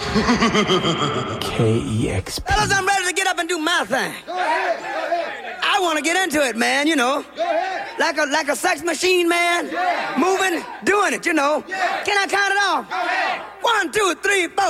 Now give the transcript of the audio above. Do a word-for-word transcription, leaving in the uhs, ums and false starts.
K E X P. Fellas, I'm ready to get up and do my thing. Go ahead, go ahead. I want to get into it, man, you know. Go ahead. Like a like a sex machine, man. Yeah. Moving, doing it, you know. Yeah. Can I count it off? Go ahead. One, two, three, four.